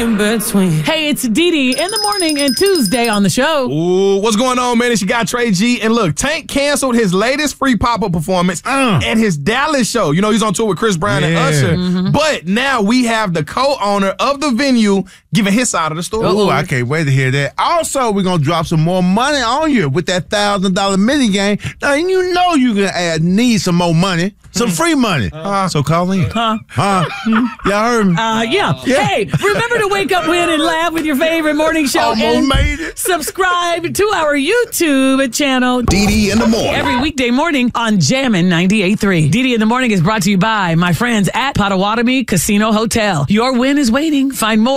in between. Hey, it's Dee Dee in the morning and Tuesday on the show. Ooh, what's going on, man? It's your guy Trey G. And look, Tank canceled his latest free pop-up performance at his Dallas show. You know, he's on tour with Chris Brown and Usher. But now we have the co-owner of the venue giving his side of the story. Ooh, I can't wait to hear that. Also, we're going to drop some more money on you with that $1,000 mini game. Now, you know you're going to need some more money, some free money. So call in. Y'all heard me? Yeah. Hey, remember to wake up, win, and laugh with your favorite morning show. Almost made it. Subscribe to our YouTube channel. Dee Dee in the morning. Every weekday morning on Jammin' 98.3. Dee Dee in the morning is brought to you by my friends at Potawatomi Casino Hotel. Your win is waiting. Find more